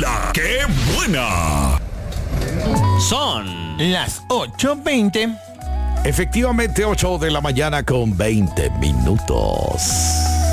¡La que buena! Son las 8:20. Efectivamente, 8 de la mañana con 20 minutos.